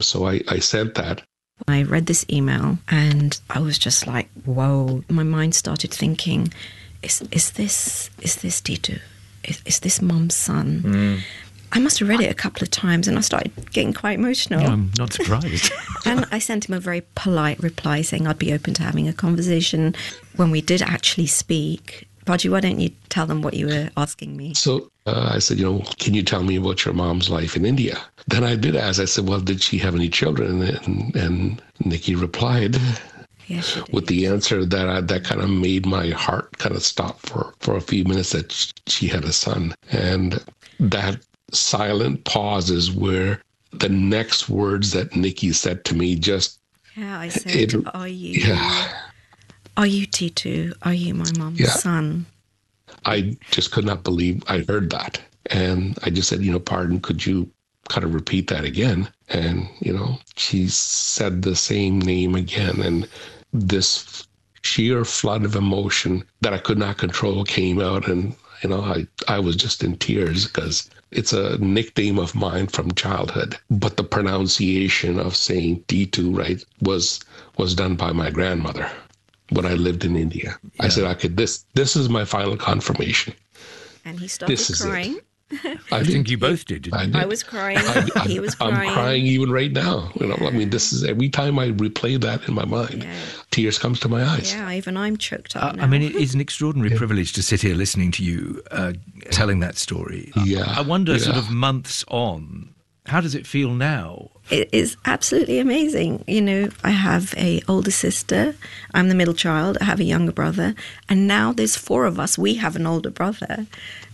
So I sent that. I read this email and I was just like, whoa. My mind started thinking, is this Titu? Is this Mum's son? I must have read it a couple of times and I started getting quite emotional. No, I'm not surprised. And I sent him a very polite reply saying I'd be open to having a conversation. When we did actually speak, Raji, why don't you tell them what you were asking me? So I said, can you tell me about your mom's life in India? Then I did ask, I said, well, did she have any children? And Nikki replied with the answer that kind of made my heart kind of stop for a few minutes, that she had a son. And that silent pause is where the next words that Nikki said to me just... Yeah, I said, are you Titu? Are you my mom's son? I just could not believe I heard that. And I just said, pardon, could you kind of repeat that again? And, she said the same name again. And this sheer flood of emotion that I could not control came out. And, I was just in tears because it's a nickname of mine from childhood. But the pronunciation of saying Titu, right, was done by my grandmother when I lived in India. Yeah. I said, okay, this is my final confirmation. And he started crying. I think you both did, didn't you? I was crying. He was crying. I'm crying even right now. This is every time I replay that in my mind, tears comes to my eyes. Yeah, even I'm choked up now. I mean, it is an extraordinary privilege to sit here listening to you telling that story. Yeah. I wonder, sort of months on, how does it feel now? It is absolutely amazing. I have a older sister. I'm the middle child. I have a younger brother. And now there's 4 of us. We have an older brother.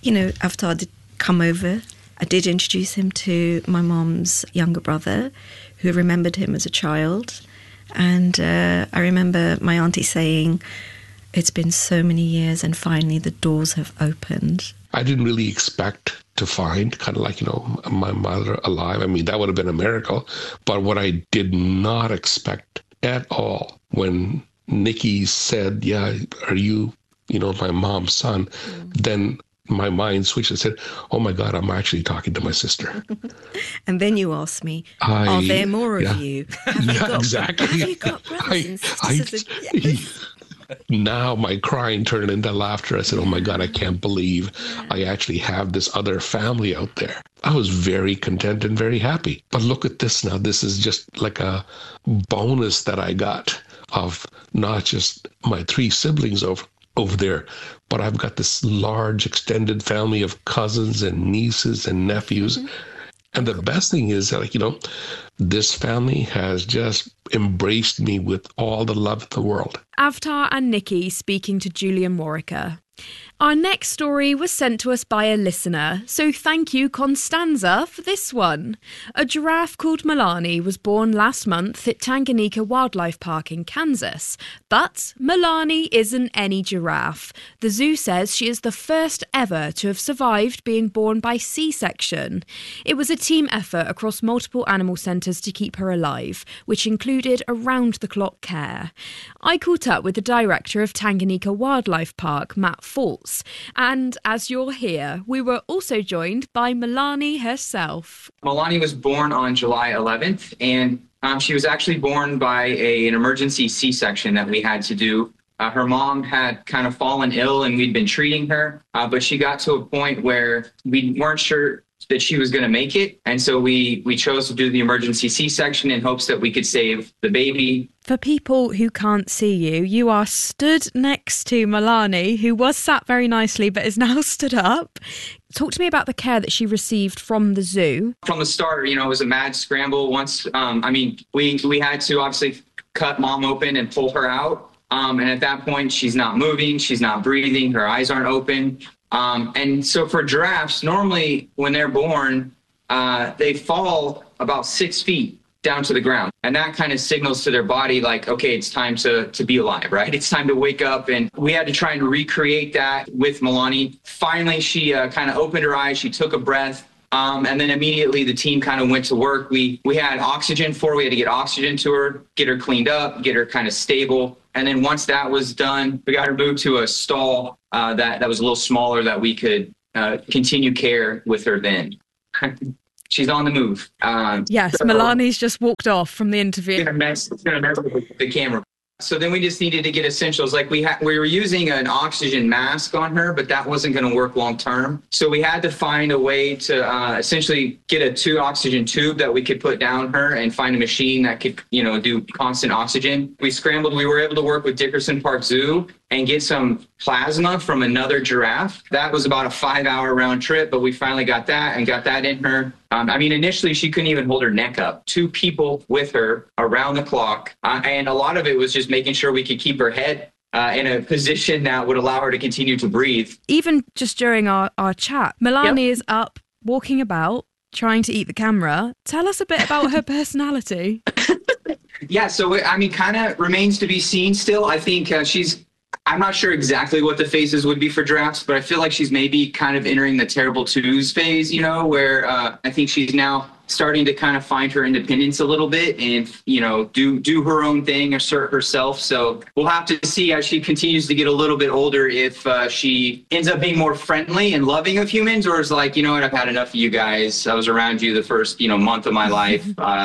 After did come over, I did introduce him to my mom's younger brother, who remembered him as a child. And I remember my auntie saying, it's been so many years and finally the doors have opened. I didn't really expect to find kind of like, my mother alive. I mean, that would have been a miracle. But what I did not expect at all, when Nikki said, are you, my mom's son, then my mind switched and said, oh my God, I'm actually talking to my sister. And then you asked me, are there more of you? Exactly. Have you got brothers and sisters? Now my crying turned into laughter. I said, oh my God, I can't believe I actually have this other family out there. I was very content and very happy. But look at this now. This is just like a bonus that I got of not just my 3 siblings over there, but I've got this large extended family of cousins and nieces and nephews. And the best thing is that, this family has just embraced me with all the love in the world. Avtar and Nikki speaking to Julian Morica. Our next story was sent to us by a listener, so thank you, Constanza, for this one. A giraffe called Milani was born last month at Tanganyika Wildlife Park in Kansas. But Milani isn't any giraffe. The zoo says she is the first ever to have survived being born by C-section. It was a team effort across multiple animal centres to keep her alive, which included around-the-clock care. I caught up with the director of Tanganyika Wildlife Park, Matt Fultz, and as you'll hear, we were also joined by Milani herself. Milani was born on July 11th, and she was actually born by an emergency C-section that we had to do. Her mom had kind of fallen ill, and we'd been treating her, but she got to a point where we weren't sure that she was going to make it, and so we chose to do the emergency C-section in hopes that we could save the baby. For people who can't see you, you are stood next to Milani, who was sat very nicely but is now stood up. Talk to me about the care that she received from the zoo. From the start, it was a mad scramble. Once, we had to obviously cut mom open and pull her out. And at that point, she's not moving, she's not breathing, her eyes aren't open. And so for giraffes, normally when they're born, they fall about 6 feet down to the ground. And that kind of signals to their body like, okay, it's time to be alive, right? It's time to wake up. And we had to try and recreate that with Milani. Finally, she kind of opened her eyes. She took a breath. And then immediately the team kind of went to work. We had oxygen for her. We had to get oxygen to her, get her cleaned up, get her kind of stable. And then once that was done, we got her moved to a stall that was a little smaller that we could continue care with her then. She's on the move. Yes, Milani's just walked off from the interview. It's gonna mess with the camera. So then we just needed to get essentials. Like we were using an oxygen mask on her, but that wasn't going to work long term. So we had to find a way to essentially get a 2 oxygen tube that we could put down her and find a machine that could, do constant oxygen. We scrambled. We were able to work with Dickerson Park Zoo and get some plasma from another giraffe. That was about a 5-hour round trip, but we finally got that and got that in her. Initially she couldn't even hold her neck up. 2 people with her around the clock. And a lot of it was just making sure we could keep her head in a position that would allow her to continue to breathe. Even just during our chat, Milani is up, walking about, trying to eat the camera. Tell us a bit about her personality. Yeah, so, kind of remains to be seen still. I think I'm not sure exactly what the phases would be for giraffes, but I feel like she's maybe kind of entering the terrible twos phase, where I think she's now starting to kind of find her independence a little bit and, do her own thing, assert herself. So we'll have to see as she continues to get a little bit older if she ends up being more friendly and loving of humans, or is like, what, I've had enough of you guys. I was around you the first, month of my life.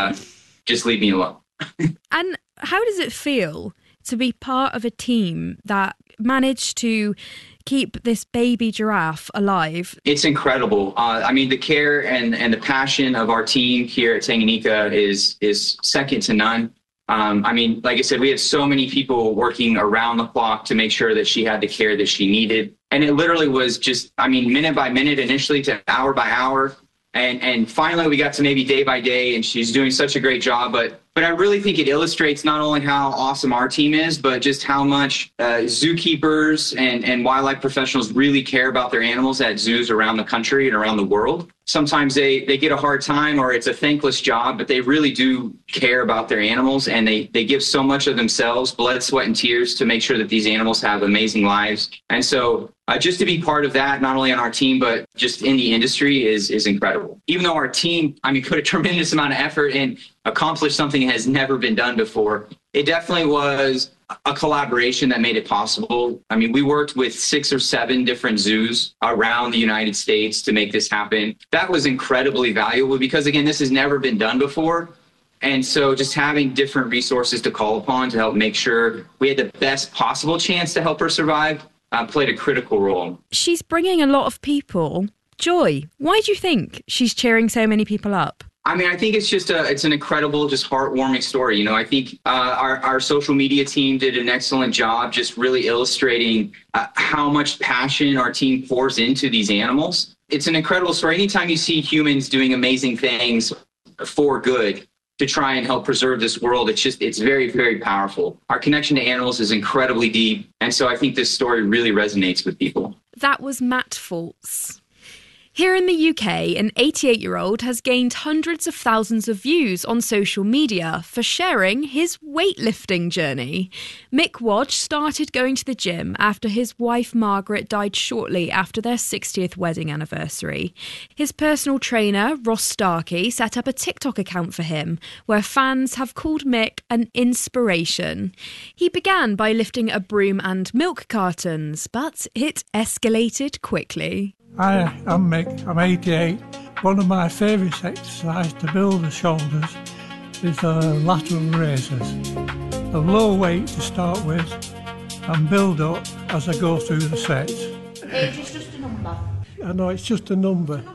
Just leave me alone. And how does it feel to be part of a team that managed to keep this baby giraffe alive? It's incredible. The care and the passion of our team here at Tanganyika is second to none. Like I said, we had so many people working around the clock to make sure that she had the care that she needed. And it literally was just, minute by minute initially to hour by hour. And finally we got to maybe day by day, and she's doing such a great job. But I really think it illustrates not only how awesome our team is, but just how much zookeepers and wildlife professionals really care about their animals at zoos around the country and around the world. Sometimes they get a hard time, or it's a thankless job, but they really do care about their animals, and they give so much of themselves, blood, sweat, and tears to make sure that these animals have amazing lives. And so just to be part of that, not only on our team, but just in the industry is incredible. Even though our team, put a tremendous amount of effort and accomplished something that has never been done before, it definitely was a collaboration that made it possible. We worked with 6 or 7 different zoos around the United States to make this happen. That was incredibly valuable because, again, this has never been done before. And so just having different resources to call upon to help make sure we had the best possible chance to help her survive played a critical role. She's bringing a lot of people joy. Why do you think she's cheering so many people up? I think it's just it's an incredible, just heartwarming story. I think our social media team did an excellent job just really illustrating how much passion our team pours into these animals. It's an incredible story. Anytime you see humans doing amazing things for good to try and help preserve this world, it's very, very powerful. Our connection to animals is incredibly deep. And so I think this story really resonates with people. That was Matt Fultz. Here in the UK, an 88-year-old has gained hundreds of thousands of views on social media for sharing his weightlifting journey. Mick Wadge started going to the gym after his wife Margaret died shortly after their 60th wedding anniversary. His personal trainer, Ross Starkey, set up a TikTok account for him, where fans have called Mick an inspiration. He began by lifting a broom and milk cartons, but it escalated quickly. Hi, I'm Mick. I'm 88. One of my favourite exercises to build the shoulders is lateral raises. A low weight to start with and build up as I go through the sets. Age is just a number. I know it's just a number.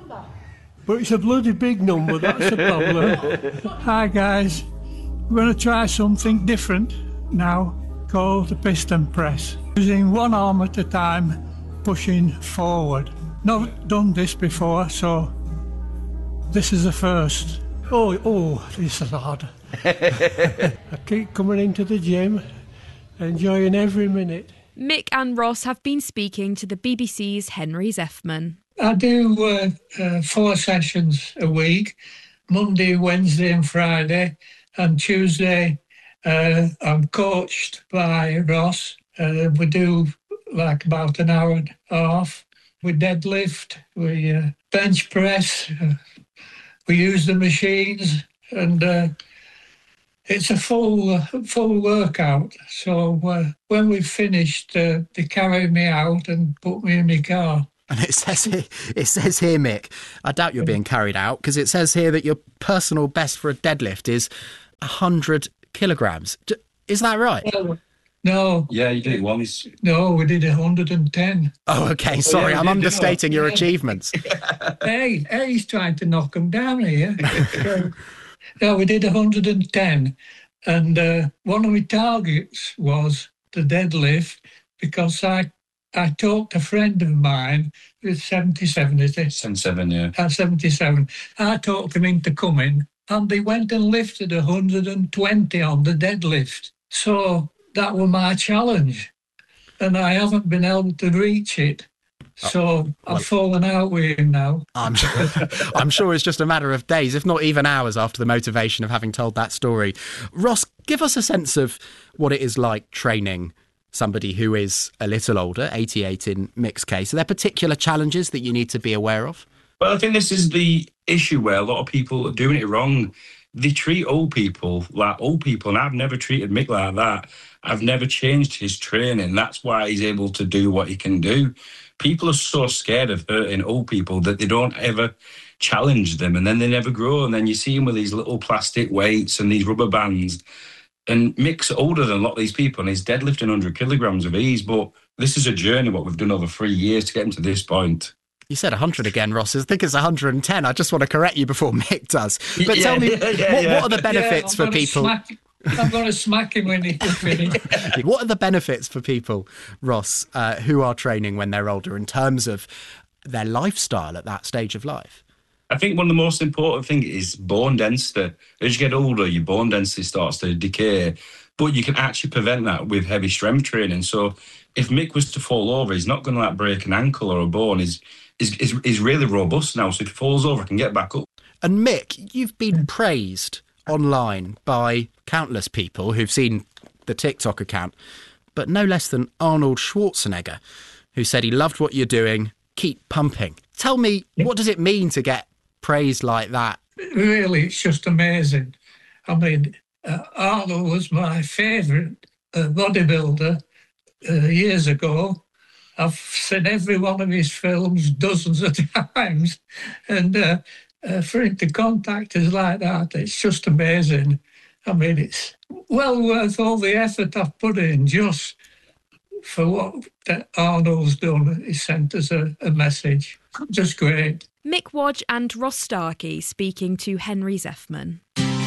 But it's a bloody big number, that's the problem. Hi guys, we're going to try something different now called the piston press. Using one arm at a time, pushing forward. Not done this before, so this is the first. Oh, this is hard. I keep coming into the gym, enjoying every minute. Mick and Ross have been speaking to the BBC's Henry Zeffman. I do 4 sessions a week, Monday, Wednesday and Friday, and Tuesday I'm coached by Ross. We do like about an hour and a half. We deadlift, we bench press, we use the machines, and it's a full workout. So when we've finished, they carry me out and put me in my car. And it says here, Mick, I doubt you're being carried out, because it says here that your personal best for a deadlift is 100 kilograms. Is that right? No. Yeah, you did once. No, we did 110. Oh, okay. Sorry, I'm understating your achievements. Hey, he's trying to knock them down here. No, we did 110. And one of my targets was the deadlift, because I talked a friend of mine who's 77, is it? 77, yeah. 77. I talked him into coming, and they went and lifted 120 on the deadlift. So that was my challenge, and I haven't been able to reach it. So I've fallen out with him now. I'm sure it's just a matter of days, if not even hours, after the motivation of having told that story. Ross, give us a sense of what it is like training somebody who is a little older, 88 in Mick's case. Are there particular challenges that you need to be aware of? Well, I think this is the issue where a lot of people are doing it wrong. They treat old people like old people, and I've never treated Mick like that. I've never changed his training. That's why he's able to do what he can do. People are so scared of hurting old people that they don't ever challenge them, and then they never grow. And then you see him with these little plastic weights and these rubber bands. And Mick's older than a lot of these people, and he's deadlifting 100 kilograms of ease. But this is a journey, what we've done over 3 years to get him to this point. You said 100 again, Ross. I think it's 110. I just want to correct you before Mick does. But tell me, what are the benefits for people? I'm going to smack him when he's finished. What are the benefits for people, Ross, who are training when they're older in terms of their lifestyle at that stage of life? I think one of the most important things is bone density. As you get older, your bone density starts to decay, but you can actually prevent that with heavy strength training. So if Mick was to fall over, he's not going to break an ankle or a bone. He's really robust now. So if he falls over, he can get back up. And Mick, you've been praised online by countless people who've seen the TikTok account, but no less than Arnold Schwarzenegger, who said he loved what you're doing, keep pumping. Tell me, what does it mean to get praise like that? Really, it's just amazing. I mean, Arnold was my favourite bodybuilder years ago. I've seen every one of his films dozens of times, and for him to contact us like that, it's just amazing. I mean, it's well worth all the effort I've put in just for what that Arnold's done. He sent us a message. Just great. Mick Wadge and Ross Starkey speaking to Henry Zeffman.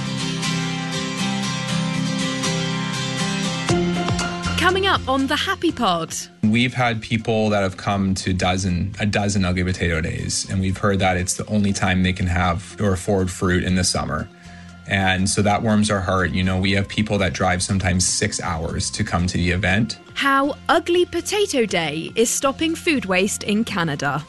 Coming up on the Happy Pod. We've had people that have come to a dozen Ugly Potato Days, and we've heard that it's the only time they can have or afford fruit in the summer. And so that warms our heart. You know, we have people that drive sometimes 6 hours to come to the event. How Ugly Potato Day is stopping food waste in Canada.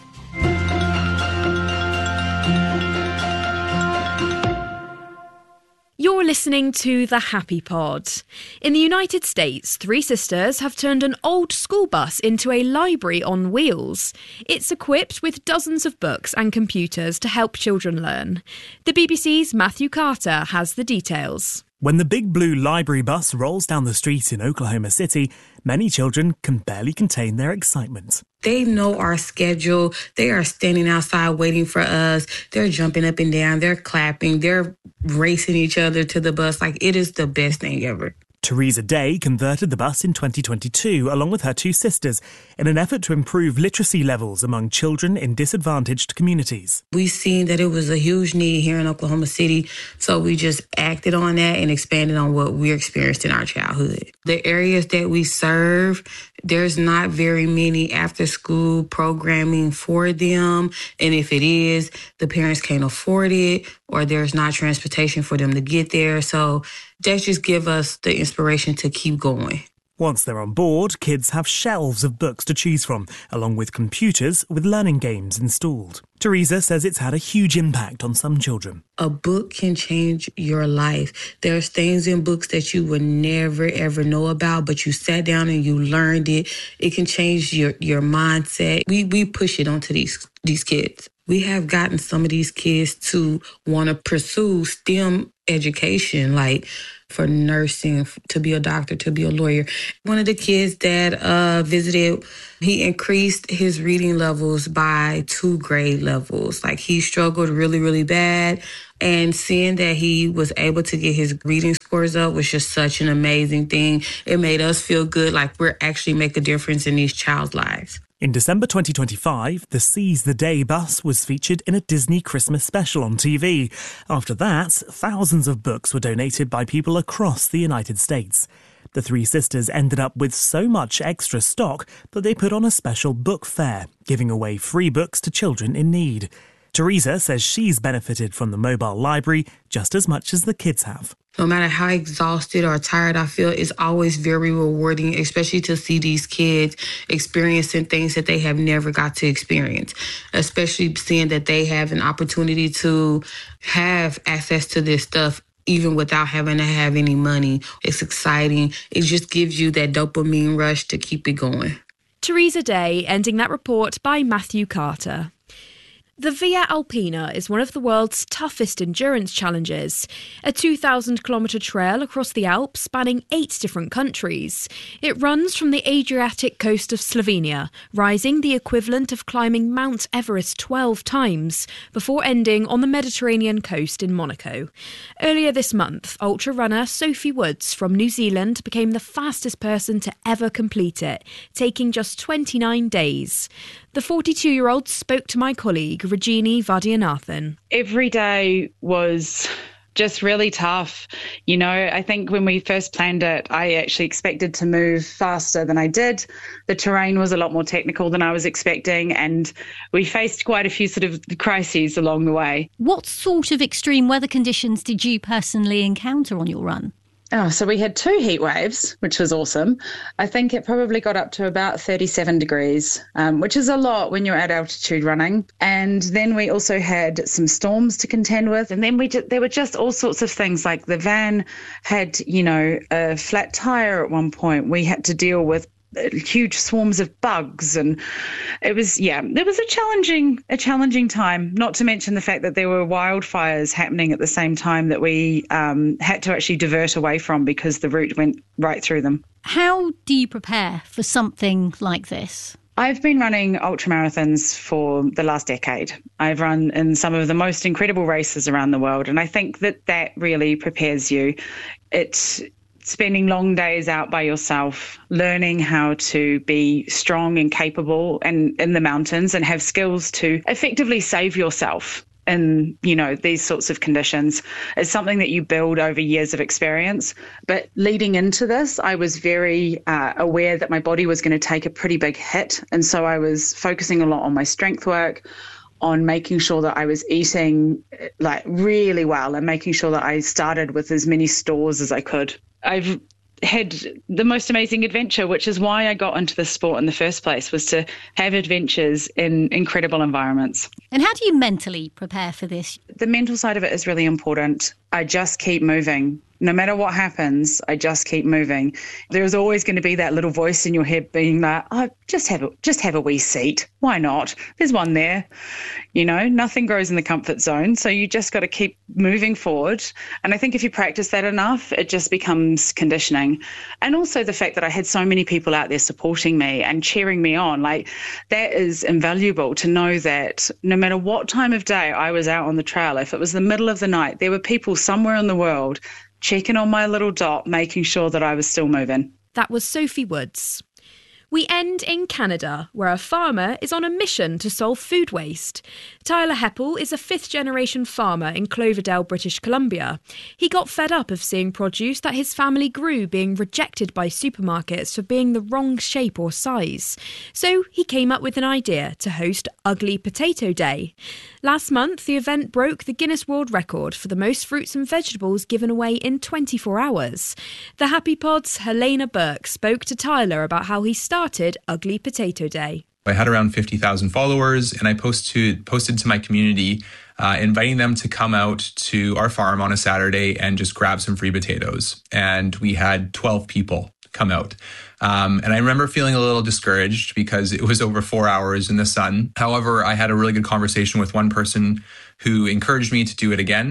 You're listening to The Happy Pod. In the United States, 3 sisters have turned an old school bus into a library on wheels. It's equipped with dozens of books and computers to help children learn. The BBC's Matthew Carter has the details. When the big blue library bus rolls down the street in Oklahoma City, many children can barely contain their excitement. They know our schedule. They are standing outside waiting for us. They're jumping up and down. They're clapping. They're racing each other to the bus. Like, it is the best thing ever. Teresa Day converted the bus in 2022 along with her 2 sisters in an effort to improve literacy levels among children in disadvantaged communities. We seen that it was a huge need here in Oklahoma City, so we just acted on that and expanded on what we experienced in our childhood. The areas that we serve, there's not very many after-school programming for them, and if it is, the parents can't afford it or there's not transportation for them to get there, so that just give us the inspiration to keep going. Once they're on board, kids have shelves of books to choose from, along with computers with learning games installed. Teresa says it's had a huge impact on some children. A book can change your life. There's things in books that you would never, ever know about, but you sat down and you learned it. It can change your mindset. We push it onto these kids. We have gotten some of these kids to want to pursue STEM education, like for nursing, to be a doctor, to be a lawyer. One of the kids that visited, he increased his reading levels by 2 grade levels. Like he struggled really, really bad. And seeing that he was able to get his reading scores up was just such an amazing thing. It made us feel good, like we're actually making a difference in these child's lives. In December 2025, the Seize the Day bus was featured in a Disney Christmas special on TV. After that, thousands of books were donated by people across the United States. The 3 sisters ended up with so much extra stock that they put on a special book fair, giving away free books to children in need. Teresa says she's benefited from the mobile library just as much as the kids have. No matter how exhausted or tired I feel, it's always very rewarding, especially to see these kids experiencing things that they have never got to experience, especially seeing that they have an opportunity to have access to this stuff even without having to have any money. It's exciting. It just gives you that dopamine rush to keep it going. Teresa Day ending that report by Matthew Carter. The Via Alpina is one of the world's toughest endurance challenges, a 2,000-kilometre trail across the Alps spanning 8 different countries. It runs from the Adriatic coast of Slovenia, rising the equivalent of climbing Mount Everest 12 times, before ending on the Mediterranean coast in Monaco. Earlier this month, ultra-runner Sophie Woods from New Zealand became the fastest person to ever complete it, taking just 29 days. The 42-year-old spoke to my colleague, Rajini Vadianathan. Every day was just really tough. You know, I think when we first planned it, I actually expected to move faster than I did. The terrain was a lot more technical than I was expecting, and we faced quite a few sort of crises along the way. What sort of extreme weather conditions did you personally encounter on your run? Oh, so we had 2 heat waves, which was awesome. I think it probably got up to about 37 degrees, which is a lot when you're at altitude running. And then we also had some storms to contend with. And then there were just all sorts of things, like the van had, a flat tire at one point. We had to deal with huge swarms of bugs, and it was a challenging time, not to mention the fact that there were wildfires happening at the same time that we had to actually divert away from because the route went right through them. How do you prepare for something like this? I've been running ultramarathons for the last decade. I've run in some of the most incredible races around the world, and I think that really prepares you. It's spending long days out by yourself, learning how to be strong and capable and in the mountains and have skills to effectively save yourself in, these sorts of conditions is something that you build over years of experience. But leading into this, I was very aware that my body was going to take a pretty big hit. And so I was focusing a lot on my strength work, on making sure that I was eating really well and making sure that I started with as many stores as I could. I've had the most amazing adventure, which is why I got into this sport in the first place, was to have adventures in incredible environments. And how do you mentally prepare for this? The mental side of it is really important. I just keep moving. No matter what happens, I just keep moving. There's always going to be that little voice in your head being like, oh, just have a wee seat. Why not? There's one there. Nothing grows in the comfort zone. So you just got to keep moving forward. And I think if you practice that enough, it just becomes conditioning. And also the fact that I had so many people out there supporting me and cheering me on, that is invaluable to know that no matter what time of day I was out on the trail, if it was the middle of the night, there were people somewhere in the world checking on my little dot, making sure that I was still moving. That was Sophie Woods. We end in Canada, where a farmer is on a mission to solve food waste. Tyler Heppel is a 5th-generation farmer in Cloverdale, British Columbia. He got fed up of seeing produce that his family grew being rejected by supermarkets for being the wrong shape or size. So he came up with an idea to host Ugly Potato Day. Last month, the event broke the Guinness World Record for the most fruits and vegetables given away in 24 hours. The Happy Pod's Helena Burke spoke to Tyler about how he started Ugly Potato Day. I had around 50,000 followers, and I posted to my community, inviting them to come out to our farm on a Saturday and just grab some free potatoes. And we had 12 people come out. And I remember feeling a little discouraged because it was over 4 hours in the sun. However, I had a really good conversation with one person who encouraged me to do it again.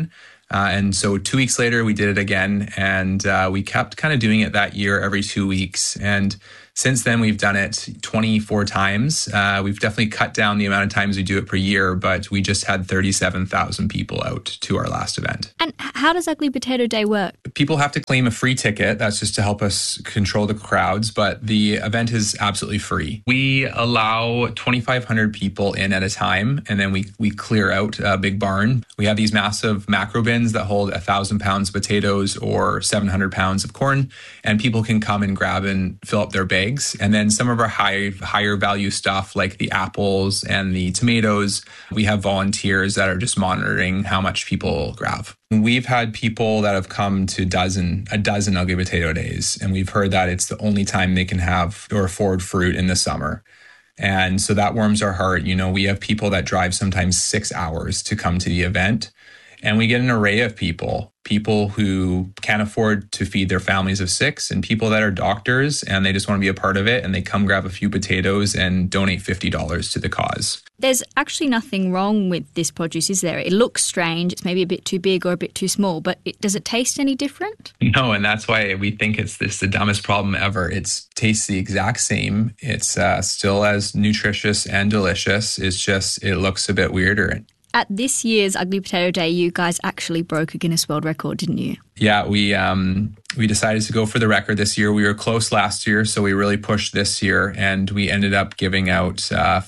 And so 2 weeks later, we did it again. And we kept kind of doing it that year every 2 weeks. And since then, we've done it 24 times. We've definitely cut down the amount of times we do it per year, but we just had 37,000 people out to our last event. And how does Ugly Potato Day work? People have to claim a free ticket. That's just to help us control the crowds, but the event is absolutely free. We allow 2,500 people in at a time, and then we clear out a big barn. We have these massive macro bins that hold 1,000 pounds of potatoes or 700 pounds of corn, and people can come and grab and fill up their bags. And then some of our higher value stuff like the apples and the tomatoes, we have volunteers that are just monitoring how much people grab. We've had people that have come to a dozen Ugly Potato Days, and we've heard that it's the only time they can have or afford fruit in the summer. And so that warms our heart. You know, we have people that drive sometimes 6 hours to come to the event. And we get an array of people who can't afford to feed their families of 6 and people that are doctors and they just want to be a part of it. And they come grab a few potatoes and donate $50 to the cause. There's actually nothing wrong with this produce, is there? It looks strange. It's maybe a bit too big or a bit too small, but does it taste any different? No, and that's why we think it's the dumbest problem ever. It tastes the exact same. It's still as nutritious and delicious. It's just, it looks a bit weirder. At this year's Ugly Potato Day, you guys actually broke a Guinness World Record, didn't you? Yeah, we decided to go for the record this year. We were close last year, so we really pushed this year, and we ended up giving out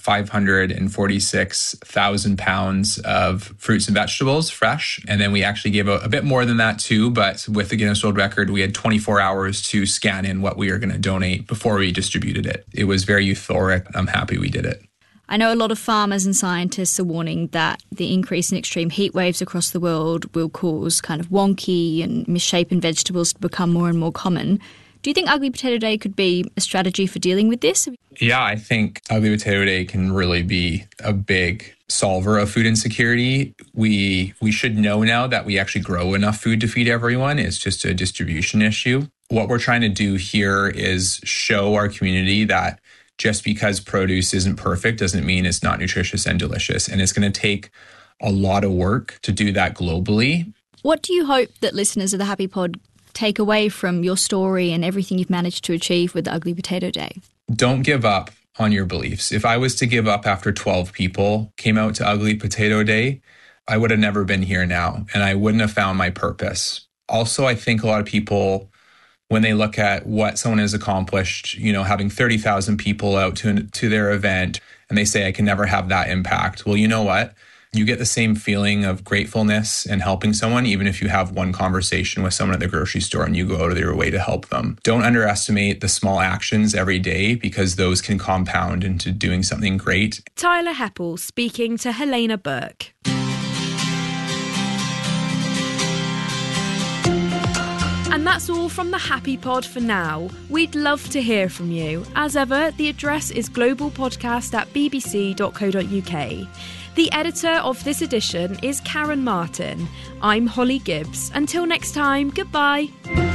546,000 pounds of fruits and vegetables, fresh. And then we actually gave out a bit more than that too, but with the Guinness World Record, we had 24 hours to scan in what we were going to donate before we distributed it. It was very euphoric. I'm happy we did it. I know a lot of farmers and scientists are warning that the increase in extreme heat waves across the world will cause kind of wonky and misshapen vegetables to become more and more common. Do you think Ugly Potato Day could be a strategy for dealing with this? Yeah, I think Ugly Potato Day can really be a big solver of food insecurity. We should know now that we actually grow enough food to feed everyone. It's just a distribution issue. What we're trying to do here is show our community that just because produce isn't perfect doesn't mean it's not nutritious and delicious. And it's going to take a lot of work to do that globally. What do you hope that listeners of the Happy Pod take away from your story and everything you've managed to achieve with the Ugly Potato Day? Don't give up on your beliefs. If I was to give up after 12 people came out to Ugly Potato Day, I would have never been here now and I wouldn't have found my purpose. Also, I think a lot of people, when they look at what someone has accomplished, you know, having 30,000 people out to their event, and they say, I can never have that impact. Well, you know what? You get the same feeling of gratefulness and helping someone, even if you have one conversation with someone at the grocery store and you go out of your way to help them. Don't underestimate the small actions every day because those can compound into doing something great. Tyler Heppel speaking to Helena Burke. And that's all from the Happy Pod for now. We'd love to hear from you. As ever, the address is globalpodcast@bbc.co.uk. The editor of this edition is Karen Martin. I'm Holly Gibbs. Until next time, goodbye.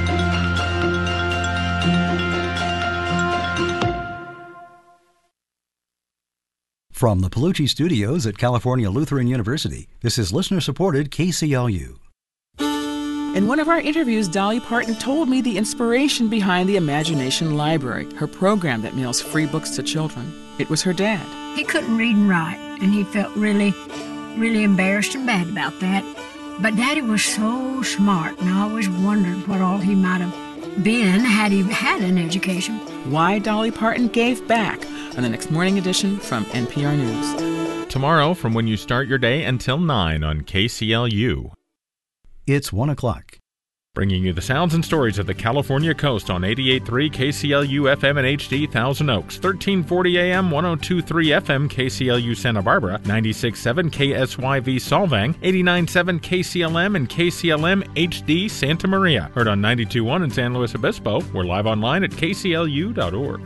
From the Palucci Studios at California Lutheran University, this is listener-supported KCLU. In one of our interviews, Dolly Parton told me the inspiration behind the Imagination Library, her program that mails free books to children. It was her dad. He couldn't read and write, and he felt really embarrassed and bad about that. But Daddy was so smart, and I always wondered what all he might have been had he had an education. Why Dolly Parton gave back on the next morning edition from NPR News. Tomorrow from when you start your day until 9 on KCLU. It's 1 o'clock. Bringing you the sounds and stories of the California coast on 88.3 KCLU FM and HD Thousand Oaks, 1340 AM, 102.3 FM KCLU Santa Barbara, 96.7 KSYV Solvang, 89.7 KCLM and KCLM HD Santa Maria. Heard on 92.1 in San Luis Obispo. We're live online at kclu.org.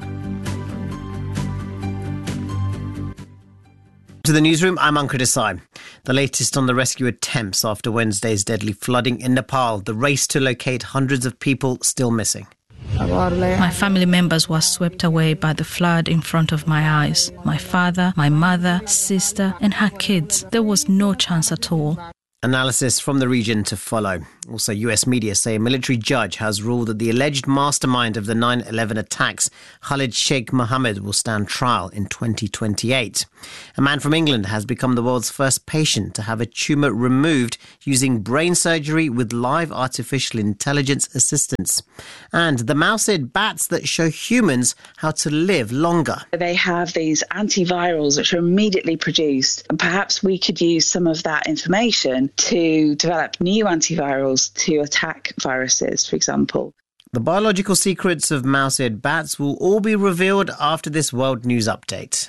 To the newsroom, I'm Ankar Desai. The latest on the rescue attempts after Wednesday's deadly flooding in Nepal. The race to locate hundreds of people still missing. My family members were swept away by the flood in front of my eyes. My father, my mother, sister, and her kids. There was no chance at all. Analysis from the region to follow. Also, US media say a military judge has ruled that the alleged mastermind of the 9/11 attacks, Khalid Sheikh Mohammed, will stand trial in 2028. A man from England has become the world's first patient to have a tumour removed using brain surgery with live artificial intelligence assistance. And the mouse-eared bats that show humans how to live longer. They have these antivirals which are immediately produced, and perhaps we could use some of that information to develop new antivirals to attack viruses, for example. The biological secrets of mouse-eared bats will all be revealed after this World News Update.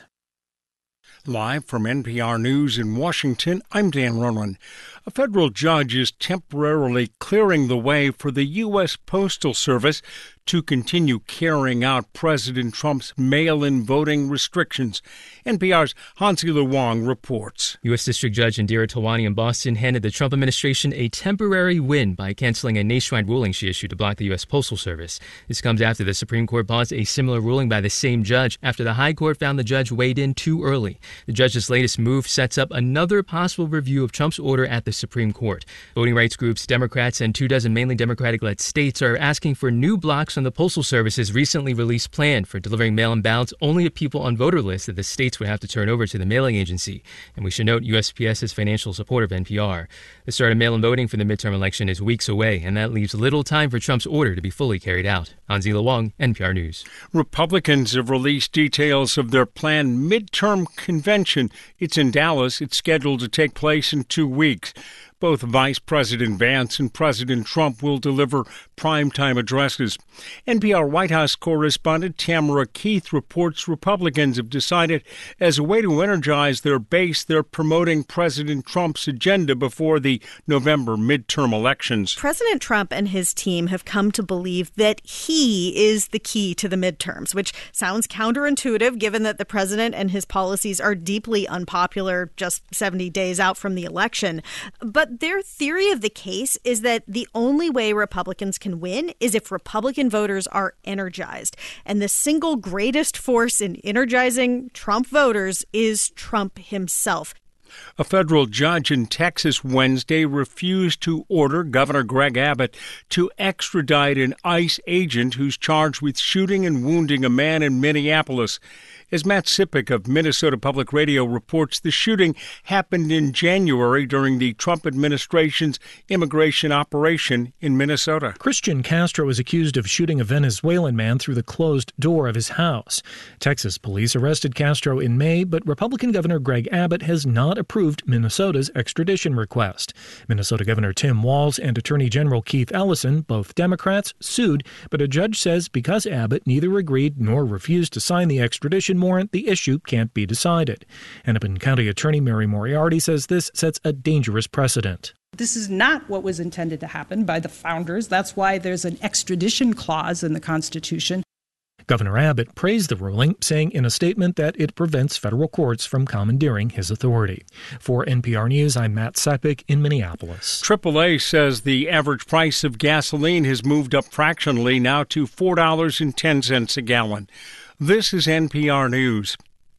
Live from NPR News in Washington, I'm Dan Ronan. A federal judge is temporarily clearing the way for the U.S. Postal Service to continue carrying out President Trump's mail-in voting restrictions. NPR's Hansi-Lu Wong reports. U.S. District Judge Indira Talwani in Boston handed the Trump administration a temporary win by canceling a nationwide ruling she issued to block the U.S. Postal Service. This comes after the Supreme Court paused a similar ruling by the same judge after the High Court found the judge weighed in too early. The judge's latest move sets up another possible review of Trump's order at the Supreme Court. Voting rights groups, Democrats, and 24 mainly Democratic-led states are asking for new blocks on the Postal Service's recently released plan for delivering mail-in ballots only to people on voter lists that the states would have to turn over to the mailing agency. And we should note USPS is financial support of NPR. The start of mail-in voting for the midterm election is weeks away, and that leaves little time for Trump's order to be fully carried out. Hansi-Lu Wong, NPR News. Republicans have released details of their planned midterm convention. It's in Dallas. It's scheduled to take place in 2 weeks. Both Vice President Vance and President Trump will deliver primetime addresses. NPR White House correspondent Tamara Keith reports Republicans have decided as a way to energize their base, they're promoting President Trump's agenda before the November midterm elections. President Trump and his team have come to believe that he is the key to the midterms, which sounds counterintuitive given that the president and his policies are deeply unpopular just 70 days out from the election. But their theory of the case is that the only way Republicans can win is if Republican voters are energized. And the single greatest force in energizing Trump voters is Trump himself. A federal judge in Texas Wednesday refused to order Governor Greg Abbott to extradite an ICE agent who's charged with shooting and wounding a man in Minneapolis. As Matt Sipek of Minnesota Public Radio reports, the shooting happened in January during the Trump administration's immigration operation in Minnesota. Christian Castro is accused of shooting a Venezuelan man through the closed door of his house. Texas police arrested Castro in May, but Republican Governor Greg Abbott has not approved Minnesota's extradition request. Minnesota Governor Tim Walz and Attorney General Keith Ellison, both Democrats, sued, but a judge says because Abbott neither agreed nor refused to sign the extradition warrant, the issue can't be decided. Hennepin County Attorney Mary Moriarty says this sets a dangerous precedent. This is not what was intended to happen by the founders. That's why there's an extradition clause in the Constitution. Governor Abbott praised the ruling, saying in a statement that it prevents federal courts from commandeering his authority. For NPR News, I'm Matt Sipek in Minneapolis. AAA says the average price of gasoline has moved up fractionally now to $4.10 a gallon. This is NPR News.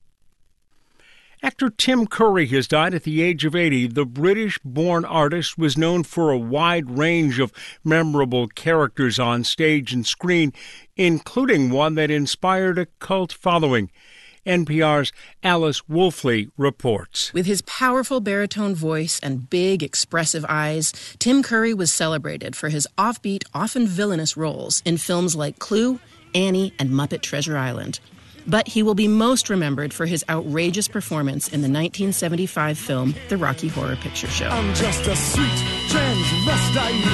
Actor Tim Curry has died at the age of 80. The British-born artist was known for a wide range of memorable characters on stage and screen, including one that inspired a cult following. NPR's Alice Wolfley reports. With his powerful baritone voice and big, expressive eyes, Tim Curry was celebrated for his offbeat, often villainous roles in films like Clue, Annie, and Muppet Treasure Island. But he will be most remembered for his outrageous performance in the 1975 film The Rocky Horror Picture Show. I'm just a sweet transvestite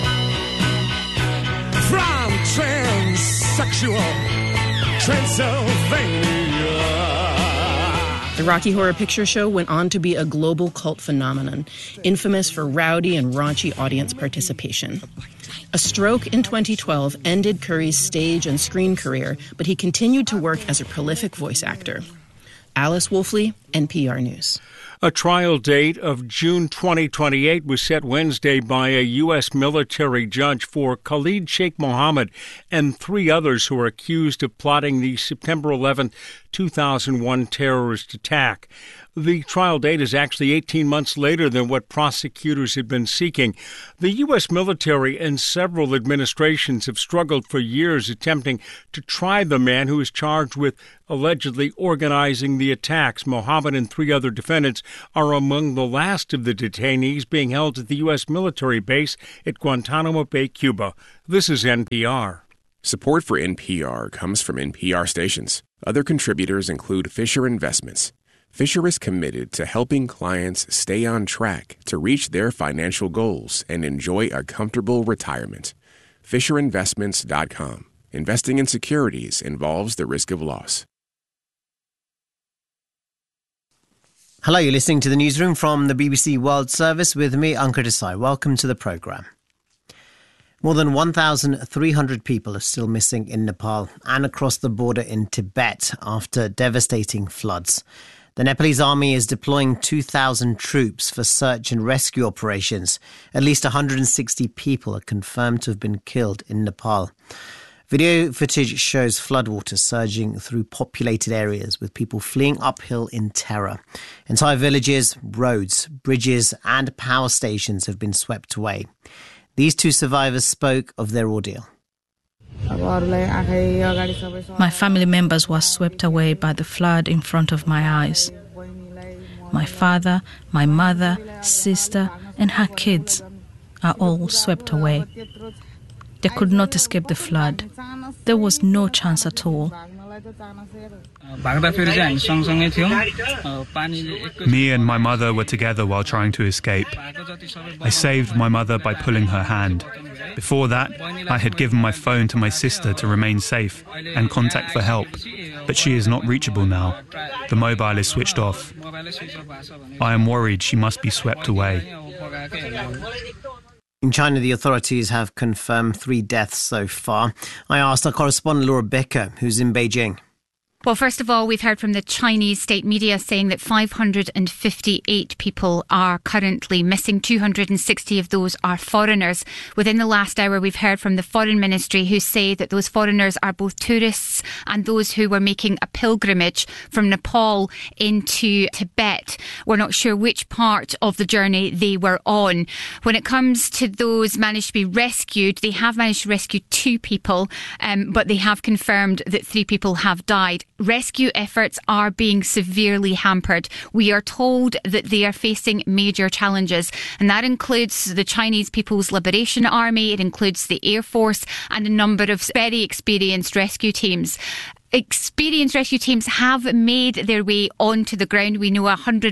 from transsexual Transylvania. The Rocky Horror Picture Show went on to be a global cult phenomenon, infamous for rowdy and raunchy audience participation. A stroke in 2012 ended Curry's stage and screen career, but he continued to work as a prolific voice actor. Alice Wolfley, NPR News. A trial date of June 2028 was set Wednesday by a U.S. military judge for Khalid Sheikh Mohammed and 3 others who are accused of plotting the September 11, 2001 terrorist attack. The trial date is actually 18 months later than what prosecutors had been seeking. The U.S. military and several administrations have struggled for years attempting to try the man who is charged with allegedly organizing the attacks. Mohammed and 3 other defendants are among the last of the detainees being held at the U.S. military base at Guantanamo Bay, Cuba. This is NPR. Support for NPR comes from NPR stations. Other contributors include Fisher Investments. Fisher is committed to helping clients stay on track to reach their financial goals and enjoy a comfortable retirement. FisherInvestments.com. Investing in securities involves the risk of loss. Hello, you're listening to the newsroom from the BBC World Service with me, Ankur Desai. Welcome to the programme. More than 1,300 people are still missing in Nepal and across the border in Tibet after devastating floods. The Nepalese army is deploying 2,000 troops for search and rescue operations. At least 160 people are confirmed to have been killed in Nepal. Video footage shows floodwaters surging through populated areas with people fleeing uphill in terror. Entire villages, roads, bridges and power stations have been swept away. These 2 survivors spoke of their ordeal. My family members were swept away by the flood in front of my eyes. My father, my mother, sister, and her kids are all swept away. They could not escape the flood. There was no chance at all. Me and my mother were together while trying to escape. I saved my mother by pulling her hand. Before that, I had given my phone to my sister to remain safe and contact for help, but she is not reachable now. The mobile is switched off. I am worried she must be swept away. In China, the authorities have confirmed 3 deaths so far. I asked our correspondent Laura Becker, who's in Beijing. Well, first of all, we've heard from the Chinese state media saying that 558 people are currently missing. 260 of those are foreigners. Within the last hour, we've heard from the Foreign Ministry, who say that those foreigners are both tourists and those who were making a pilgrimage from Nepal into Tibet. We're not sure which part of the journey they were on. When it comes to those managed to be rescued, they have managed to rescue 2 people, but they have confirmed that 3 people have died. Rescue efforts are being severely hampered. We are told that they are facing major challenges, and that includes the Chinese People's Liberation Army, it includes the Air Force and a number of very experienced rescue teams. Experienced rescue teams have made their way onto the ground. We know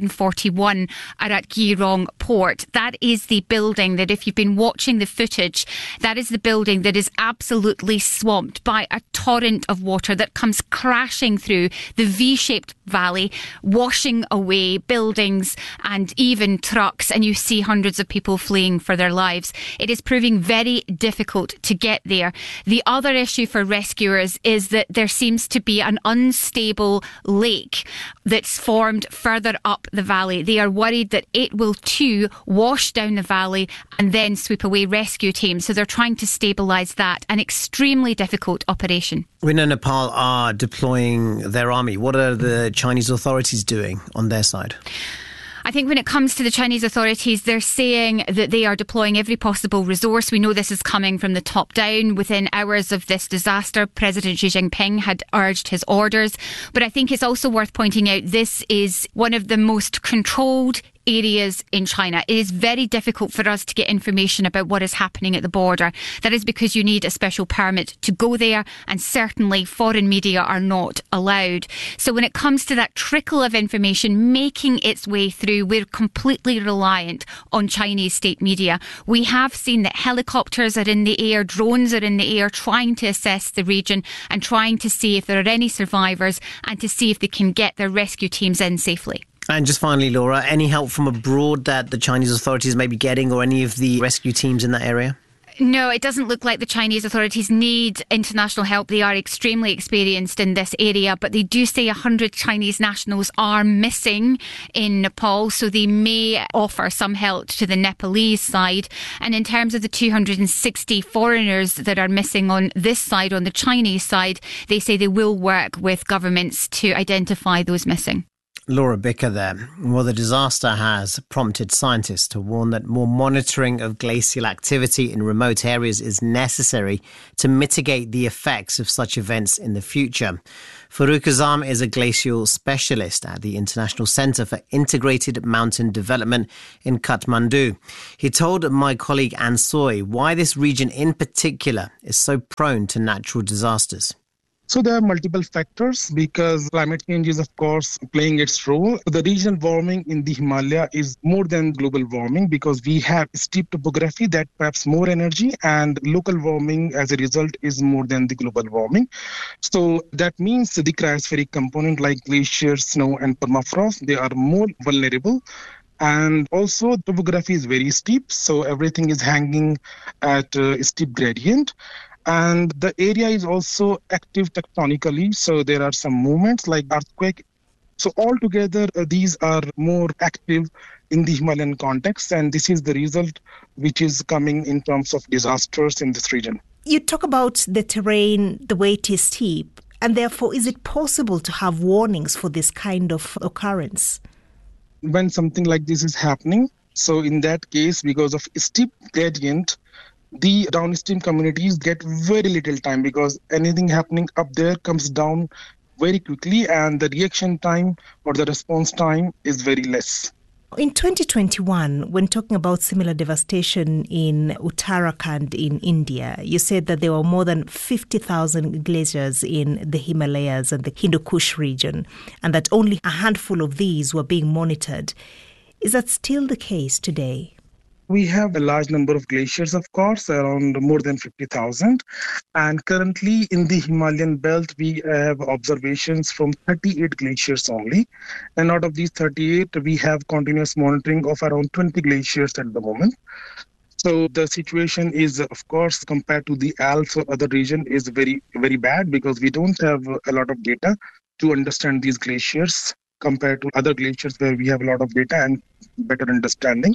141 are at Girong port. That is the building that, if you've been watching the footage, that is the building that is absolutely swamped by a torrent of water that comes crashing through the V-shaped valley, washing away buildings and even trucks, and you see hundreds of people fleeing for their lives. It is proving very difficult to get there. The other issue for rescuers is that there seems to be an unstable lake that's formed further up the valley. They are worried that it will too wash down the valley and then sweep away rescue teams. So they're trying to stabilise that. An extremely difficult operation. We know Nepal are deploying their army. What are the Chinese authorities doing on their side? I think when it comes to the Chinese authorities, they're saying that they are deploying every possible resource. We know this is coming from the top down. Within hours of this disaster, President Xi Jinping had urged his orders. But I think it's also worth pointing out this is one of the most controlled areas in China. It is very difficult for us to get information about what is happening at the border. That is because you need a special permit to go there, and certainly foreign media are not allowed. So when it comes to that trickle of information making its way through, we're completely reliant on Chinese state media. We have seen that helicopters are in the air, drones are in the air, trying to assess the region and trying to see if there are any survivors and to see if they can get their rescue teams in safely. And just finally, Laura, any help from abroad that the Chinese authorities may be getting, or any of the rescue teams in that area? No, it doesn't look like the Chinese authorities need international help. They are extremely experienced in this area, but they do say 100 Chinese nationals are missing in Nepal, so they may offer some help to the Nepalese side. And in terms of the 260 foreigners that are missing on this side, on the Chinese side, they say they will work with governments to identify those missing. Laura Bicker there. Well, the disaster has prompted scientists to warn that more monitoring of glacial activity in remote areas is necessary to mitigate the effects of such events in the future. Farooq Azam is a glacial specialist at the International Centre for Integrated Mountain Development in Kathmandu. He told my colleague Ann Soy why this region in particular is so prone to natural disasters. So there are multiple factors because climate change is, of course, playing its role. The regional warming in the Himalaya is more than global warming because we have steep topography that traps more energy, and local warming as a result is more than the global warming. So that means the cryospheric component like glaciers, snow and permafrost, they are more vulnerable. And also topography is very steep, so everything is hanging at a steep gradient. And the area is also active tectonically, so there are some movements like earthquake. So altogether, these are more active in the Himalayan context, and this is the result which is coming in terms of disasters in this region. You talk about the terrain, the way it is steep, and therefore is it possible to have warnings for this kind of occurrence? When something like this is happening, so in that case, because of steep gradient, the downstream communities get very little time because anything happening up there comes down very quickly and the reaction time or the response time is very less. In 2021, when talking about similar devastation in Uttarakhand in India, you said that there were more than 50,000 glaciers in the Himalayas and the Hindu Kush region, and that only a handful of these were being monitored. Is that still the case today? We have a large number of glaciers, of course, around more than 50,000. And currently in the Himalayan belt, we have observations from 38 glaciers only. And out of these 38, we have continuous monitoring of around 20 glaciers at the moment. So the situation is, of course, compared to the Alps or other region is very, very bad because we don't have a lot of data to understand these glaciers compared to other glaciers where we have a lot of data and better understanding.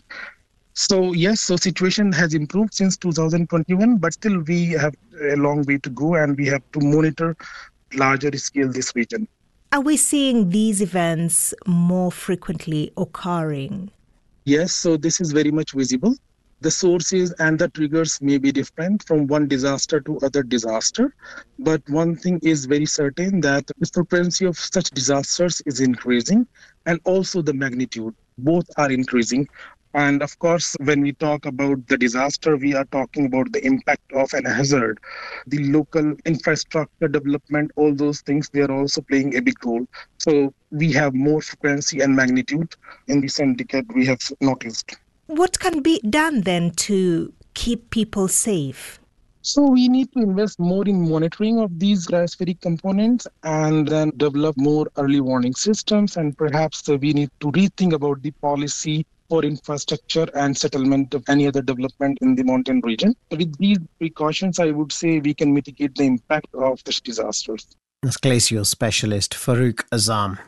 So yes, so situation has improved since 2021, but still we have a long way to go and we have to monitor larger scale this region. Are we seeing these events more frequently occurring? Yes, so this is very much visible. The sources and the triggers may be different from one disaster to other disaster, but one thing is very certain that the frequency of such disasters is increasing and also the magnitude. Both are increasing. And of course, when we talk about the disaster, we are talking about the impact of an hazard. The local infrastructure development, all those things, they are also playing a big role. So we have more frequency and magnitude in recent decade we have noticed. What can be done then to keep people safe? So we need to invest more in monitoring of these cryospheric components and then develop more early warning systems. And perhaps we need to rethink about the policy for infrastructure and settlement of any other development in the mountain region. With these precautions, I would say we can mitigate the impact of such disasters. That's glacial specialist Farooq Azam.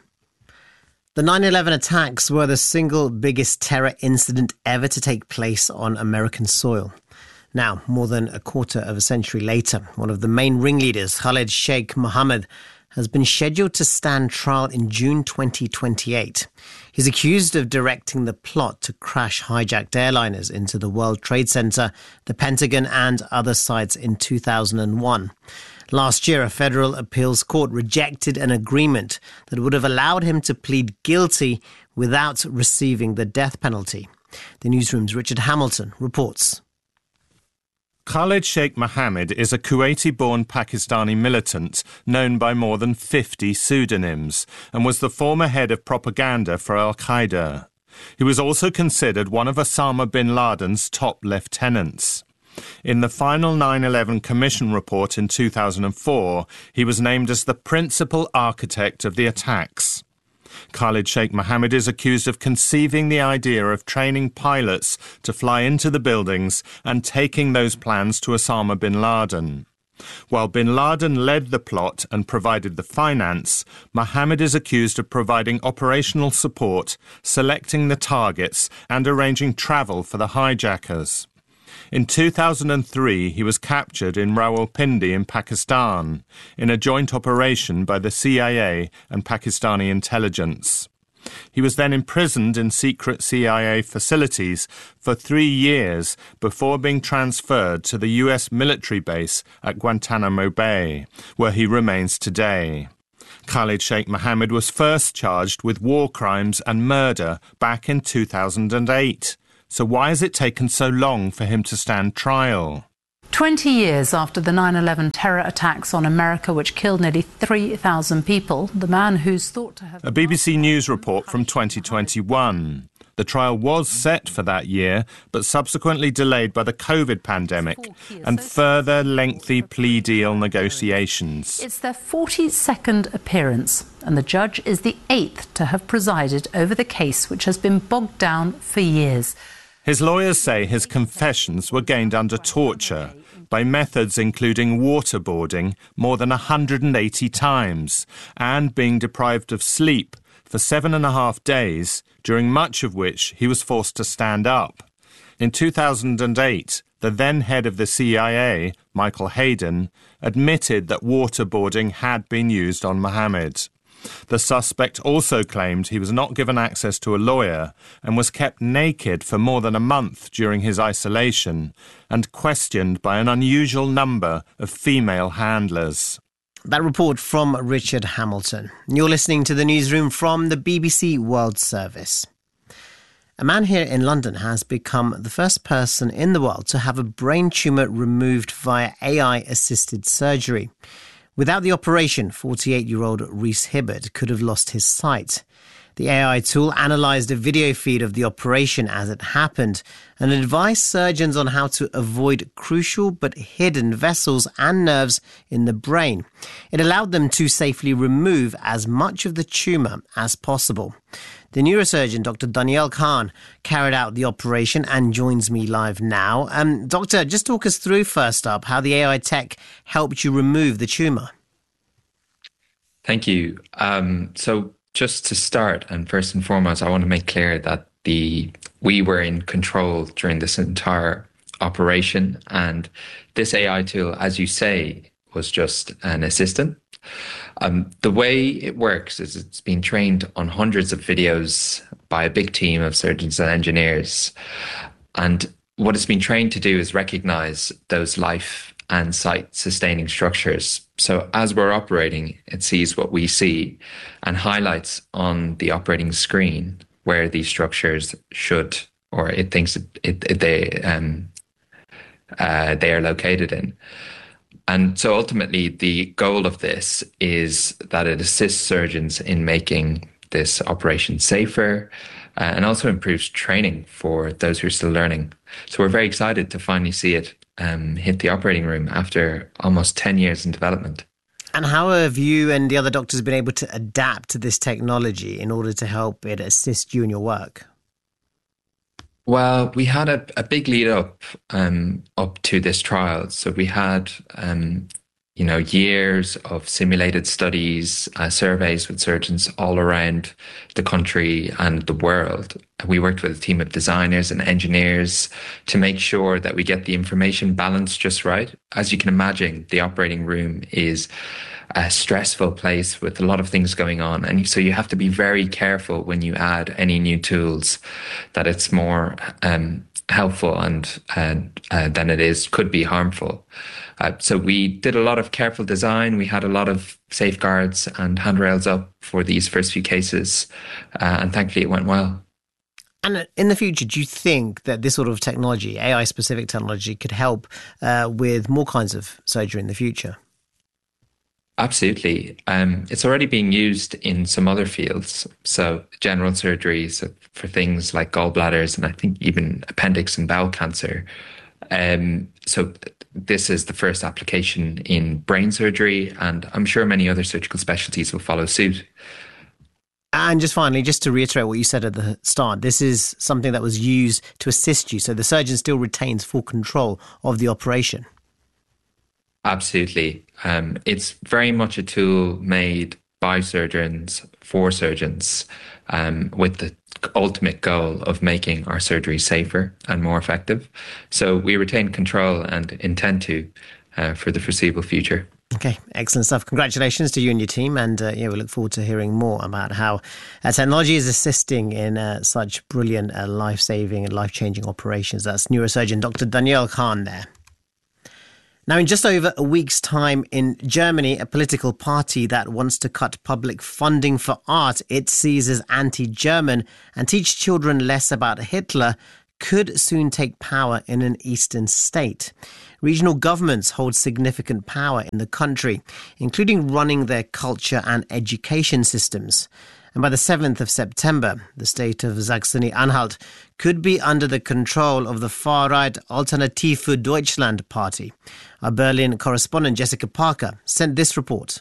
The 9/11 attacks were the single biggest terror incident ever to take place on American soil. Now, more than a quarter of a century later, one of the main ringleaders, Khalid Sheikh Mohammed, has been scheduled to stand trial in June 2028. He's accused of directing the plot to crash hijacked airliners into the World Trade Center, the Pentagon and other sites in 2001. Last year, a federal appeals court rejected an agreement that would have allowed him to plead guilty without receiving the death penalty. The newsroom's Richard Hamilton reports. Khalid Sheikh Mohammed is a Kuwaiti-born Pakistani militant known by more than 50 pseudonyms and was the former head of propaganda for Al-Qaeda. He was also considered one of Osama bin Laden's top lieutenants. In the final 9/11 Commission report in 2004, he was named as the principal architect of the attacks. Khalid Sheikh Mohammed is accused of conceiving the idea of training pilots to fly into the buildings and taking those plans to Osama bin Laden. While bin Laden led the plot and provided the finance, Mohammed is accused of providing operational support, selecting the targets, and arranging travel for the hijackers. In 2003, he was captured in Rawalpindi in Pakistan in a joint operation by the CIA and Pakistani intelligence. He was then imprisoned in secret CIA facilities for 3 years before being transferred to the US military base at Guantanamo Bay, where he remains today. Khalid Sheikh Mohammed was first charged with war crimes and murder back in 2008. So why has it taken so long for him to stand trial? 20 years after the 9/11 terror attacks on America, which killed nearly 3,000 people, the man who's thought to have... A BBC News report from 2021. The trial was set for that year, but subsequently delayed by the COVID pandemic and further lengthy plea deal negotiations. It's their 42nd appearance, and the judge is the 8th to have presided over the case, which has been bogged down for years. His lawyers say his confessions were gained under torture by methods including waterboarding more than 180 times and being deprived of sleep for 7.5 days, during much of which he was forced to stand up. In 2008, the then head of the CIA, Michael Hayden, admitted that waterboarding had been used on Mohammed. The suspect also claimed he was not given access to a lawyer and was kept naked for more than a month during his isolation and questioned by an unusual number of female handlers. That report from Richard Hamilton. You're listening to the newsroom from the BBC World Service. A man here in London has become the first person in the world to have a brain tumour removed via AI-assisted surgery. Without the operation, 48-year-old Rhys Hibbard could have lost his sight. The AI tool analysed a video feed of the operation as it happened and advised surgeons on how to avoid crucial but hidden vessels and nerves in the brain. It allowed them to safely remove as much of the tumour as possible. The neurosurgeon, Dr. Danielle Khan, carried out the operation and joins me live now. Doctor, just talk us through first up how the AI tech helped you remove the tumour. Thank you. So just to start, and first and foremost, I want to make clear that we were in control during this entire operation, and this AI tool, as you say, was just an assistant. The way it works is it's been trained on hundreds of videos by a big team of surgeons and engineers. And what it's been trained to do is recognize those life and sight sustaining structures. So as we're operating, it sees what we see and highlights on the operating screen where these structures should, or it thinks they are located in. And so ultimately, the goal of this is that it assists surgeons in making this operation safer and also improves training for those who are still learning. So we're very excited to finally see it hit the operating room after almost 10 years in development. And how have you and the other doctors been able to adapt to this technology in order to help it assist you in your work? Well, we had a big lead up to this trial. So we had, years of simulated studies, surveys with surgeons all around the country and the world. We worked with a team of designers and engineers to make sure that we get the information balanced just right. As you can imagine, the operating room is a stressful place with a lot of things going on. And so you have to be very careful when you add any new tools that it's more helpful and than it could be harmful. So we did a lot of careful design. We had a lot of safeguards and handrails up for these first few cases. And thankfully it went well. And in the future, do you think that this sort of technology, AI-specific technology, could help with more kinds of surgery in the future? Absolutely. It's already being used in some other fields. So general surgery, so for things like gallbladders and I think even appendix and bowel cancer. So this is the first application in brain surgery, and I'm sure many other surgical specialties will follow suit. And just finally, just to reiterate what you said at the start, this is something that was used to assist you. So the surgeon still retains full control of the operation. Absolutely. It's very much a tool made by surgeons for surgeons, with the ultimate goal of making our surgery safer and more effective. So we retain control and intend to for the foreseeable future. Okay, excellent stuff. Congratulations to you and your team. And we look forward to hearing more about how technology is assisting in such brilliant life-saving and life-changing operations. That's neurosurgeon Dr. Daniel Khan there. Now, in just over a week's time in Germany, a political party that wants to cut public funding for art it sees as anti-German and teach children less about Hitler could soon take power in an eastern state. Regional governments hold significant power in the country, including running their culture and education systems. And by the 7th of September, the state of Saxony-Anhalt could be under the control of the far-right Alternative für Deutschland party. Our Berlin correspondent Jessica Parker sent this report.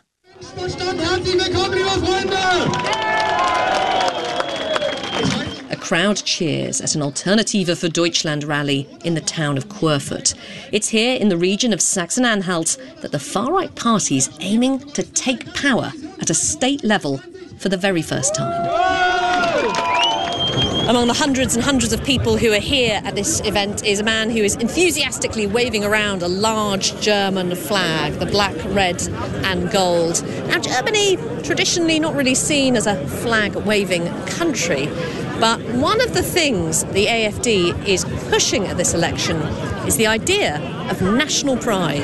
A crowd cheers at an Alternative für Deutschland rally in the town of Querfurt. It's here in the region of Saxony-Anhalt that the far-right party's aiming to take power at a state level for the very first time. Among the hundreds and hundreds of people who are here at this event is a man who is enthusiastically waving around a large German flag, the black, red and gold. Now, Germany, traditionally not really seen as a flag-waving country, but one of the things the AfD is pushing at this election is the idea of national pride.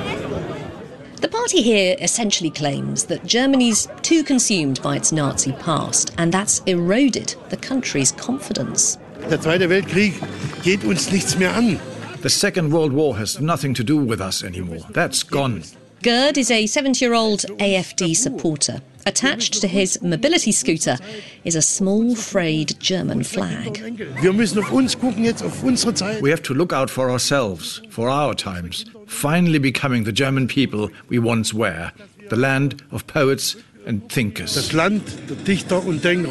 The party here essentially claims that Germany's too consumed by its Nazi past, and that's eroded the country's confidence. Der Zweite Weltkrieg geht uns nichts mehr an. The Second World War has nothing to do with us anymore. That's gone. Gerd is a 70-year-old AfD supporter. Attached to his mobility scooter is a small frayed German flag. Wir müssen auf uns gucken jetzt, auf unsere Zeit. We have to look out for ourselves, for our times, finally becoming the German people we once were, the land of poets and thinkers. Das Land der Dichter und Denker.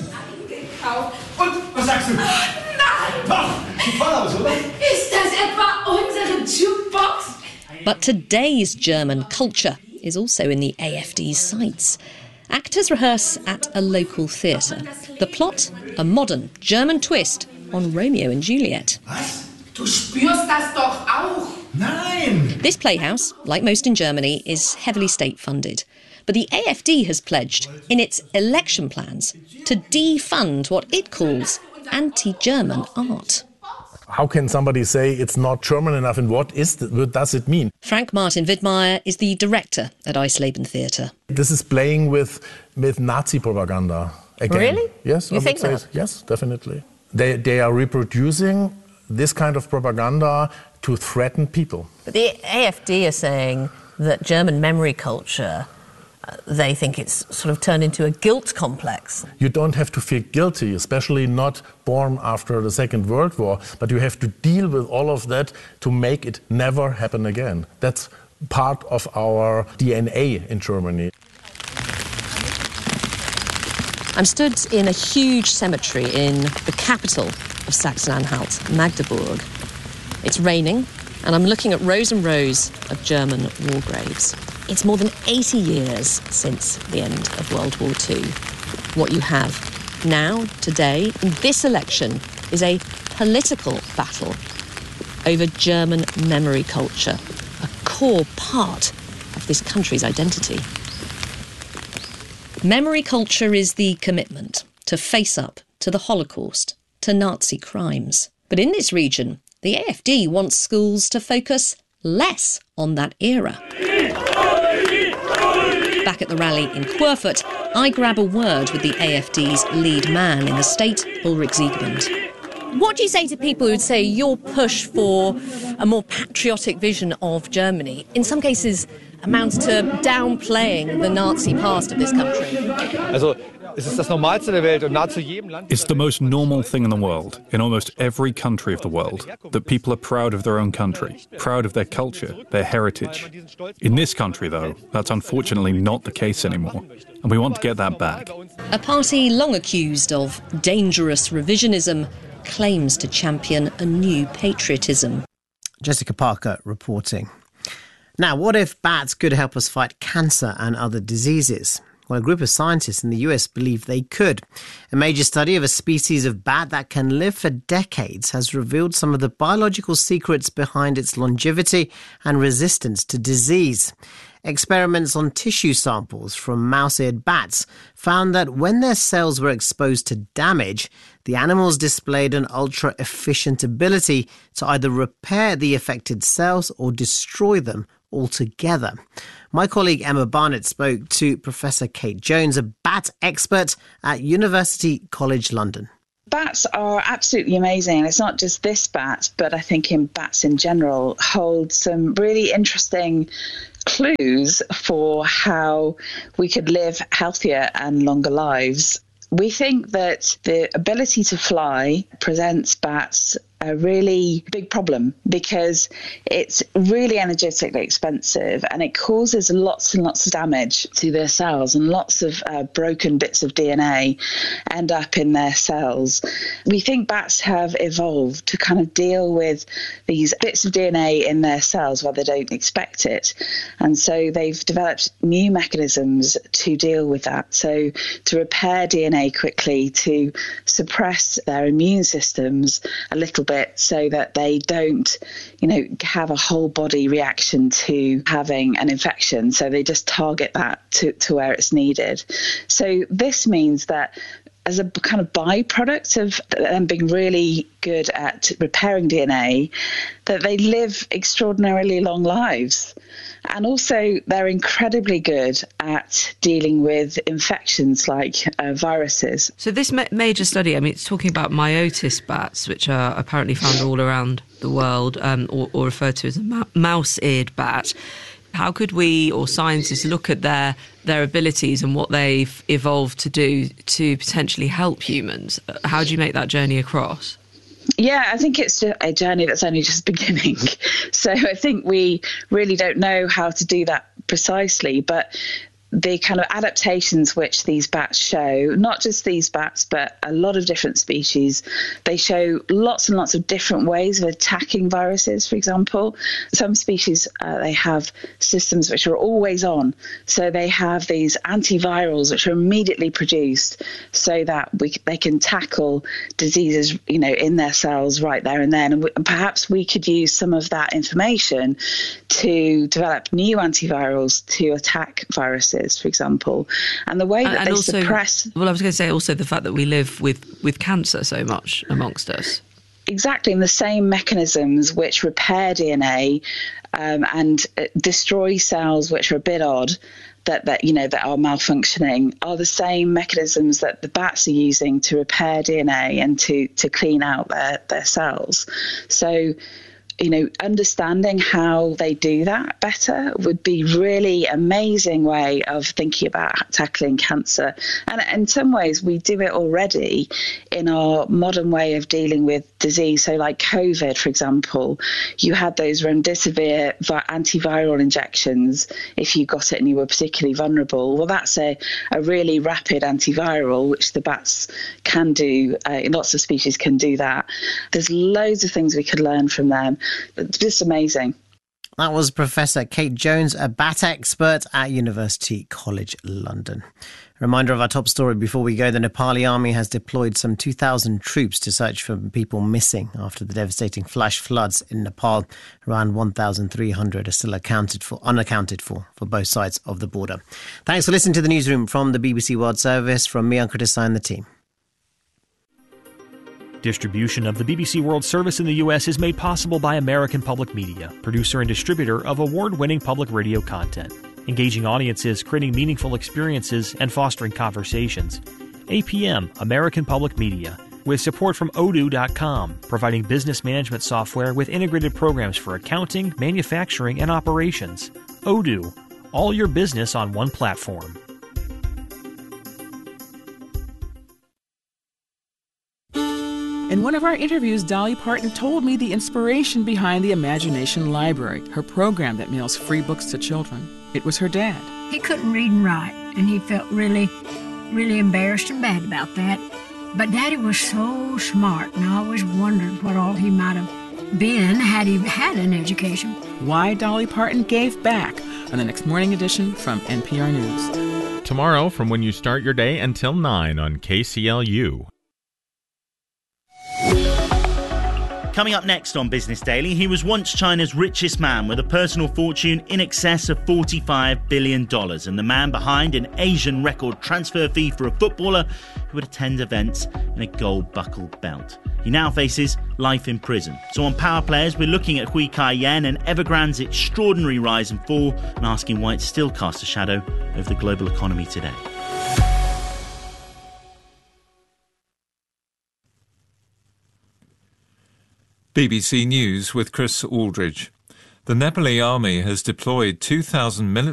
Und was sagst du? Nein! Doch! Sieht voll aus, oder? Ist das etwa unsere Jukebox? But today's German culture is also in the AfD's sights. Actors rehearse at a local theatre. The plot, a modern German twist on Romeo and Juliet. Was? Du spürst das doch auch? Nein! This playhouse, like most in Germany, is heavily state-funded. But the AfD has pledged, in its election plans, to defund what it calls anti-German art. How can somebody say it's not German enough, and what does it mean? Frank Martin Wittmeier is the director at Eisleben Theatre. This is playing with Nazi propaganda again. Really? Yes, you think that? Yes, definitely. They are reproducing this kind of propaganda to threaten people. But the AfD are saying that German memory culture, they think it's sort of turned into a guilt complex. You don't have to feel guilty, especially not born after the Second World War, but you have to deal with all of that to make it never happen again. That's part of our DNA in Germany. I'm stood in a huge cemetery in the capital of Saxony-Anhalt, Magdeburg. It's raining, and I'm looking at rows and rows of German war graves. It's more than 80 years since the end of World War II. What you have now, today, in this election, is a political battle over German memory culture, a core part of this country's identity. Memory culture is the commitment to face up to the Holocaust, to Nazi crimes. But in this region, the AfD wants schools to focus less on that era. Back at the rally in Querfurt, I grab a word with the AfD's lead man in the state, Ulrich Siegmund. What do you say to people who would say your push for a more patriotic vision of Germany, in some cases amounts to downplaying the Nazi past of this country. It's the most normal thing in the world, in almost every country of the world, that people are proud of their own country, proud of their culture, their heritage. In this country, though, that's unfortunately not the case anymore, and we want to get that back. A party long accused of dangerous revisionism claims to champion a new patriotism. Jessica Parker reporting. Now, what if bats could help us fight cancer and other diseases? Well, a group of scientists in the US believe they could. A major study of a species of bat that can live for decades has revealed some of the biological secrets behind its longevity and resistance to disease. Experiments on tissue samples from mouse-eared bats found that when their cells were exposed to damage, the animals displayed an ultra-efficient ability to either repair the affected cells or destroy them altogether. My colleague Emma Barnett spoke to Professor Kate Jones, a bat expert at University College London. Bats are absolutely amazing. It's not just this bat, but I think in bats in general hold some really interesting clues for how we could live healthier and longer lives. We think that the ability to fly presents bats a really big problem because it's really energetically expensive and it causes lots and lots of damage to their cells, and lots of broken bits of DNA end up in their cells. We think bats have evolved to kind of deal with these bits of DNA in their cells where they don't expect it. And so they've developed new mechanisms to deal with that. So to repair DNA quickly, to suppress their immune systems a little bit so that they don't, have a whole body reaction to having an infection. So they just target that to where it's needed. So this means that as a kind of byproduct of them being really good at repairing DNA, that they live extraordinarily long lives. And also they're incredibly good at dealing with infections like viruses. So this major study, it's talking about myotis bats, which are apparently found all around the world, or referred to as a mouse-eared bat. How could we, or scientists, look at their abilities and what they've evolved to do to potentially help humans? How do you make that journey across? Yeah, I think it's a journey that's only just beginning. So I think we really don't know how to do that precisely, but the kind of adaptations which these bats show, not just these bats, but a lot of different species, they show lots and lots of different ways of attacking viruses, for example. Some species, they have systems which are always on. So they have these antivirals which are immediately produced so that they can tackle diseases, in their cells right there and then. And perhaps we could use some of that information to develop new antivirals to attack viruses, for example, and the way that they also suppress. Well, I was going to say also the fact that we live with cancer so much amongst us. Exactly, and the same mechanisms which repair DNA and destroy cells which are a bit odd, that are malfunctioning, are the same mechanisms that the bats are using to repair DNA and to clean out their cells. So, understanding how they do that better would be really amazing way of thinking about tackling cancer. And in some ways, we do it already in our modern way of dealing with disease. So like COVID, for example, you had those remdesivir antiviral injections if you got it and you were particularly vulnerable. Well, that's a really rapid antiviral, which the bats can do. Lots of species can do that. There's loads of things we could learn from them. It's just amazing. That was Professor Kate Jones, a bat expert at University College London. A reminder of our top story before we go. The Nepali army has deployed some 2,000 troops to search for people missing after the devastating flash floods in Nepal. Around 1,300 are still unaccounted for both sides of the border. Thanks for listening to the newsroom from the BBC World Service. From me, Ankur Desai, and the team. Distribution of the BBC World Service in the U.S. is made possible by American Public Media, producer and distributor of award-winning public radio content, engaging audiences, creating meaningful experiences, and fostering conversations. APM, American Public Media, with support from Odoo.com, providing business management software with integrated programs for accounting, manufacturing, and operations. Odoo, All your business on one platform. In one of our interviews, Dolly Parton told me the inspiration behind the Imagination Library, her program that mails free books to children. It was her dad. He couldn't read and write, and he felt really, really embarrassed and bad about that. But Daddy was so smart, and I always wondered what all he might have been had he had an education. Why Dolly Parton gave back on the next morning edition from NPR News. Tomorrow from when you start your day until 9 on KCLU. Coming up next on Business Daily, he was once China's richest man with a personal fortune in excess of $45 billion and the man behind an Asian record transfer fee for a footballer who would attend events in a gold-buckled belt. He now faces life in prison. So on Power Players, we're looking at Hui Kai-yen and Evergrande's extraordinary rise and fall and asking why it still casts a shadow over the global economy today. BBC News with Chris Aldridge. The Nepali army has deployed 2,000 military